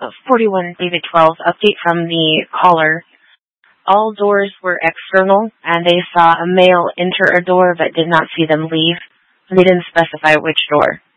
41 David 12, update from the caller. All doors were external, and they saw a male enter a door but did not see them leave. They didn't specify which door.